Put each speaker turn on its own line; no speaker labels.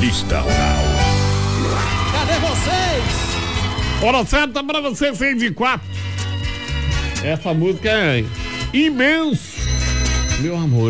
Lista Oral.
Cadê vocês?
Hora certa pra você, 6:04. Essa música é imenso, meu amor.